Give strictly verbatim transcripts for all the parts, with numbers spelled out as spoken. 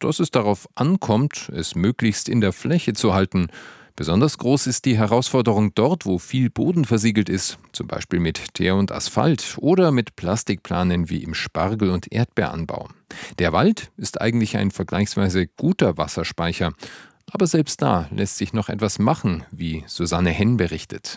dass es darauf ankommt, es möglichst in der Fläche zu halten. Besonders groß ist die Herausforderung dort, wo viel Boden versiegelt ist, zum Beispiel mit Teer und Asphalt oder mit Plastikplanen wie im Spargel- und Erdbeeranbau. Der Wald ist eigentlich ein vergleichsweise guter Wasserspeicher. Aber selbst da lässt sich noch etwas machen, wie Susanne Henn berichtet.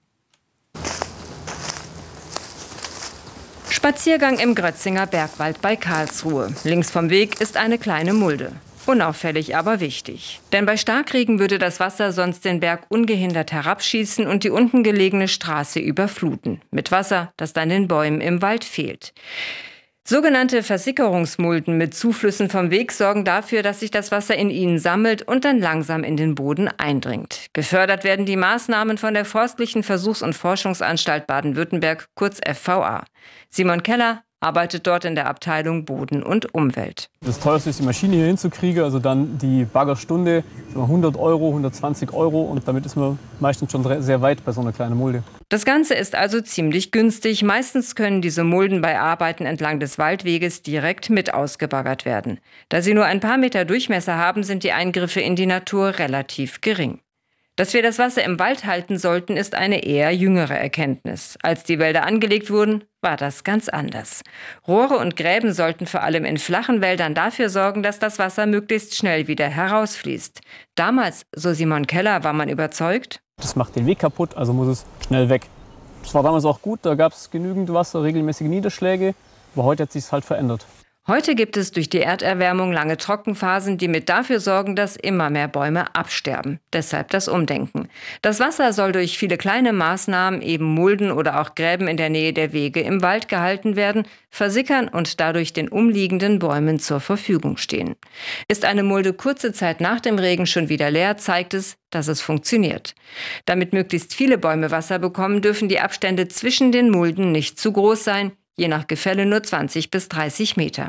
Spaziergang im Grötzinger Bergwald bei Karlsruhe. Links vom Weg ist eine kleine Mulde. Unauffällig, aber wichtig. Denn bei Starkregen würde das Wasser sonst den Berg ungehindert herabschießen und die unten gelegene Straße überfluten. Mit Wasser, das dann den Bäumen im Wald fehlt. Sogenannte Versickerungsmulden mit Zuflüssen vom Weg sorgen dafür, dass sich das Wasser in ihnen sammelt und dann langsam in den Boden eindringt. Gefördert werden die Maßnahmen von der Forstlichen Versuchs- und Forschungsanstalt Baden-Württemberg, kurz F V A. Simon Keller arbeitet dort in der Abteilung Boden und Umwelt. Das teuerste ist, die Maschine hier hinzukriegen, also dann die Baggerstunde, hundert Euro, hundertzwanzig Euro, und damit ist man meistens schon sehr weit bei so einer kleinen Mulde. Das Ganze ist also ziemlich günstig. Meistens können diese Mulden bei Arbeiten entlang des Waldweges direkt mit ausgebaggert werden. Da sie nur ein paar Meter Durchmesser haben, sind die Eingriffe in die Natur relativ gering. Dass wir das Wasser im Wald halten sollten, ist eine eher jüngere Erkenntnis. Als die Wälder angelegt wurden, war das ganz anders. Rohre und Gräben sollten vor allem in flachen Wäldern dafür sorgen, dass das Wasser möglichst schnell wieder herausfließt. Damals, so Simon Keller, war man überzeugt: Das macht den Weg kaputt, also muss es schnell weg. Das war damals auch gut, da gab es genügend Wasser, regelmäßige Niederschläge, aber heute hat sich es halt verändert. Heute gibt es durch die Erderwärmung lange Trockenphasen, die mit dafür sorgen, dass immer mehr Bäume absterben. Deshalb das Umdenken. Das Wasser soll durch viele kleine Maßnahmen, eben Mulden oder auch Gräben in der Nähe der Wege im Wald gehalten werden, versickern und dadurch den umliegenden Bäumen zur Verfügung stehen. Ist eine Mulde kurze Zeit nach dem Regen schon wieder leer, zeigt es, dass es funktioniert. Damit möglichst viele Bäume Wasser bekommen, dürfen die Abstände zwischen den Mulden nicht zu groß sein, je nach Gefälle nur zwanzig bis dreißig Meter.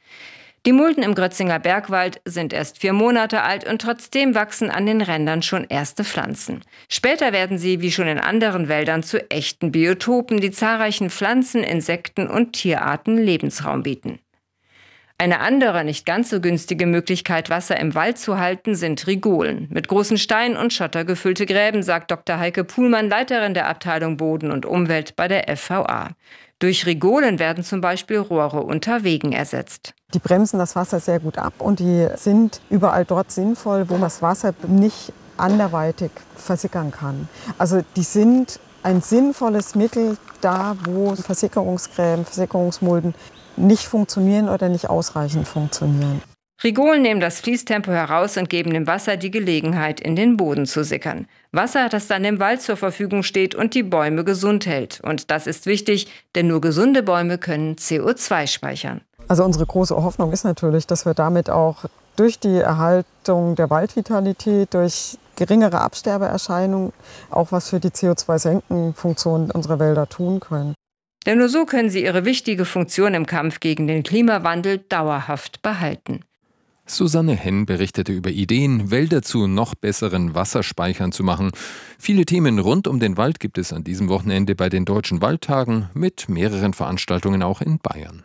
Die Mulden im Grötzinger Bergwald sind erst vier Monate alt und trotzdem wachsen an den Rändern schon erste Pflanzen. Später werden sie, wie schon in anderen Wäldern, zu echten Biotopen, die zahlreichen Pflanzen, Insekten und Tierarten Lebensraum bieten. Eine andere, nicht ganz so günstige Möglichkeit, Wasser im Wald zu halten, sind Rigolen. Mit großen Steinen und Schotter gefüllte Gräben, sagt Doktor Heike Puhlmann, Leiterin der Abteilung Boden und Umwelt bei der F V A. Durch Rigolen werden zum Beispiel Rohre unter Wegen ersetzt. Die bremsen das Wasser sehr gut ab und die sind überall dort sinnvoll, wo man das Wasser nicht anderweitig versickern kann. Also die sind ein sinnvolles Mittel da, wo Versickerungsgräben, Versickerungsmulden nicht funktionieren oder nicht ausreichend funktionieren. Rigolen nehmen das Fließtempo heraus und geben dem Wasser die Gelegenheit, in den Boden zu sickern. Wasser, das dann im Wald zur Verfügung steht und die Bäume gesund hält. Und das ist wichtig, denn nur gesunde Bäume können C O zwei speichern. Also unsere große Hoffnung ist natürlich, dass wir damit auch durch die Erhaltung der Waldvitalität, durch geringere Absterbeerscheinungen auch was für die C O zwei Senkenfunktion unserer Wälder tun können. Denn nur so können sie ihre wichtige Funktion im Kampf gegen den Klimawandel dauerhaft behalten. Susanne Henn berichtete über Ideen, Wälder zu noch besseren Wasserspeichern zu machen. Viele Themen rund um den Wald gibt es an diesem Wochenende bei den Deutschen Waldtagen mit mehreren Veranstaltungen auch in Bayern.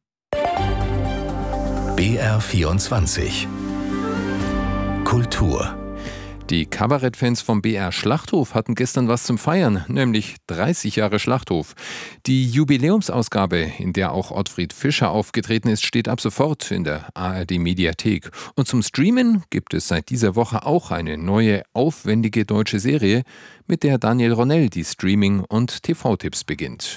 B R vierundzwanzig Kultur. Die Kabarettfans vom B R Schlachthof hatten gestern was zum Feiern, nämlich dreißig Jahre Schlachthof. Die Jubiläumsausgabe, in der auch Ottfried Fischer aufgetreten ist, steht ab sofort in der A R D-Mediathek. Und zum Streamen gibt es seit dieser Woche auch eine neue, aufwendige deutsche Serie, mit der Daniel Ronell die Streaming- und T V-Tipps beginnt.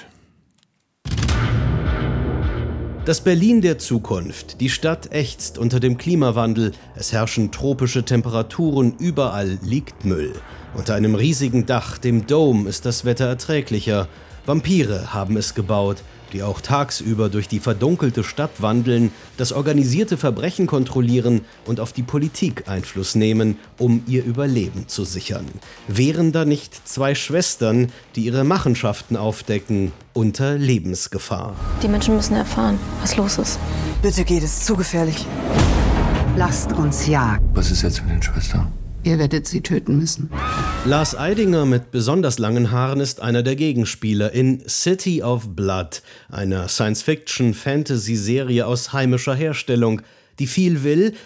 Das Berlin der Zukunft. Die Stadt ächzt unter dem Klimawandel. Es herrschen tropische Temperaturen, überall liegt Müll. Unter einem riesigen Dach, dem Dome, ist das Wetter erträglicher. Vampire haben es gebaut, die auch tagsüber durch die verdunkelte Stadt wandeln, das organisierte Verbrechen kontrollieren und auf die Politik Einfluss nehmen, um ihr Überleben zu sichern. Wären da nicht zwei Schwestern, die ihre Machenschaften aufdecken, unter Lebensgefahr? Die Menschen müssen erfahren, was los ist. Bitte geht es zu gefährlich. Lasst uns jagen. Was ist jetzt mit den Schwestern? Ihr werdet sie töten müssen. Lars Eidinger mit besonders langen Haaren ist einer der Gegenspieler in City of Blood, einer Science-Fiction-Fantasy-Serie aus heimischer Herstellung, die viel will,